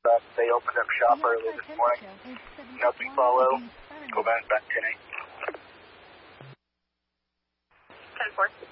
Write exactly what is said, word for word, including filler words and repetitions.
up. They opened up shop early this morning. Nothing follow. Go back back ten eight. ten four.